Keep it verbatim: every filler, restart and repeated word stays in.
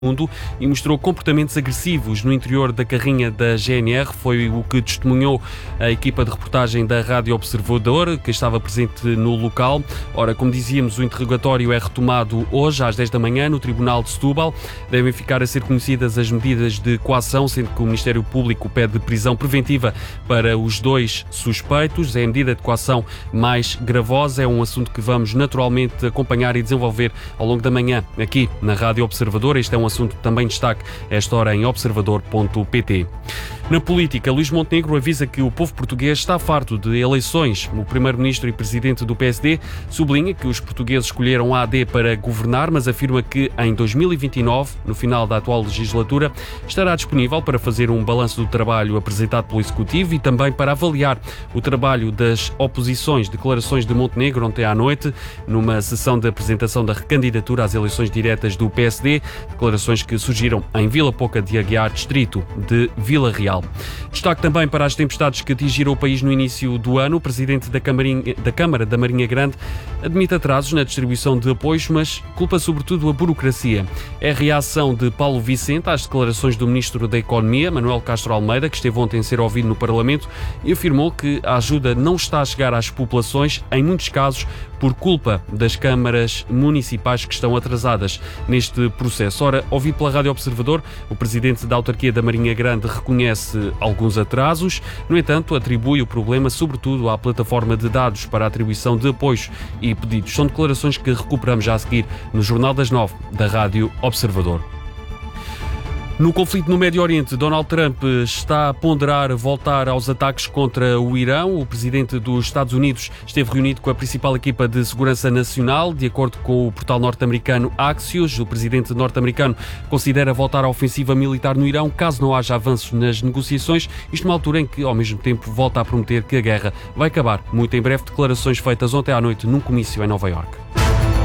mundo e mostrou comportamentos agressivos no interior da carrinha da G N R. Foi o que testemunhou a equipa de reportagem da Rádio Observador, que estava presente no local. Ora, como dizíamos, o interrogatório é retomado hoje às dez da manhã no Tribunal de Setúbal. Devem ficar a ser conhecidas as medidas de coação, sendo que o Ministério Público pede prisão preventiva para os dois suspeitos. É a medida de coação mais gravosa. É um assunto que vamos naturalmente acompanhar e desenvolver ao longo da manhã aqui na Rádio Observador. Este é um assunto também destaque a esta hora em observador ponto pt. Na política, Luís Montenegro avisa que o povo português está farto de eleições. O primeiro-ministro e presidente do P S D sublinha que os portugueses escolheram a AD para governar, mas afirma que em dois mil e vinte e nove, no final da atual legislatura, estará disponível para fazer um balanço do trabalho apresentado pelo Executivo e também para avaliar o trabalho das oposições. Declarações de Montenegro ontem à noite, numa sessão de apresentação da recandidatura às eleições diretas do P S D, declarações que surgiram em Vila Pouca de Aguiar, distrito de Vila Real. Destaque também para as tempestades que atingiram o país no início do ano. O presidente da, Camarinha, da Câmara da Marinha Grande admite atrasos na distribuição de apoios, mas culpa sobretudo a burocracia. É a reação de Paulo Vicente às declarações do ministro da Economia, Manuel Castro Almeida, que esteve ontem a ser ouvido no Parlamento e afirmou que a ajuda não está a chegar às populações, em muitos casos, por culpa das câmaras municipais que estão atrasadas neste processo. Ora, ouvido pela Rádio Observador, o presidente da autarquia da Marinha Grande reconhece alguns atrasos, no entanto, atribui o problema sobretudo à plataforma de dados para a atribuição de apoios e pedidos. São declarações que recuperamos já a seguir no Jornal das Nove da Rádio Observador. No conflito no Médio Oriente, Donald Trump está a ponderar voltar aos ataques contra o Irão. O presidente dos Estados Unidos esteve reunido com a principal equipa de segurança nacional. De acordo com o portal norte-americano Axios, o presidente norte-americano considera voltar à ofensiva militar no Irão caso não haja avanços nas negociações. Isto numa altura em que, ao mesmo tempo, volta a prometer que a guerra vai acabar muito em breve. Declarações feitas ontem à noite num comício em Nova Iorque.